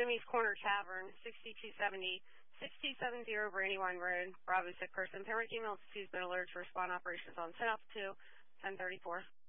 Vietnamese Corner Tavern, 6270 Brandywine Road, Bravo sick person. Pembroke email to been alerted to respond operations on 10 to 1034.